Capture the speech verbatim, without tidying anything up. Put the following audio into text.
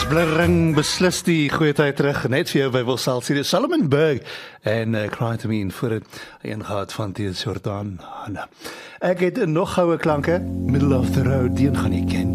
Ons bling beslis die goeie tyd terug, net vir jou by Wilsalsie, Solomon Burg en uh, Cry to Me in voor het een gehad van die Jordan Hanna. Ek het nog goue klanke, Middle of the Road, die gaan jy ken.